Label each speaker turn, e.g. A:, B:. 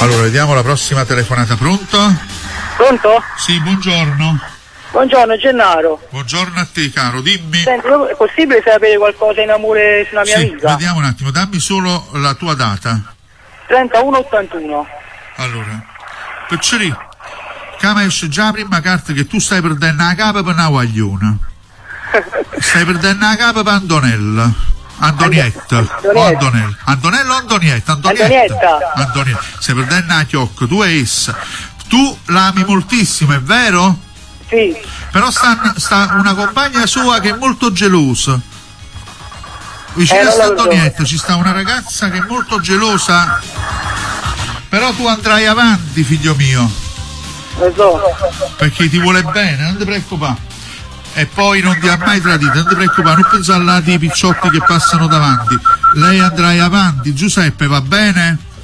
A: Allora, vediamo la prossima telefonata. Pronto?
B: Pronto?
A: Sì, buongiorno.
B: Buongiorno Gennaro.
A: Buongiorno a te, caro, dimmi.
B: Senti, è possibile sapere qualcosa in amore sulla mia amica?
A: Vediamo un attimo, dammi solo la tua data.
B: 3181.
A: Allora, Picceri, come esce già la prima carta che tu stai perdendo la capa per una guagliona. Stai perdendo la capa per Antonella. Antonietta. O Antonella. Antonella o Antonietta? Antonietta. Stai perdendo la chiocca, tu e essa. Tu l'ami moltissimo, è vero?
B: Sì.
A: Però sta una compagna sua che è molto gelosa. Vicino a Antonietta ci sta una ragazza che è molto gelosa. Però tu andrai avanti, figlio mio.
B: Lo so.
A: Perché ti vuole bene, non ti preoccupare. E poi non ti ha mai tradito, non ti preoccupare, non pensare ai picciotti che passano davanti. Lei andrai avanti, Giuseppe, va bene?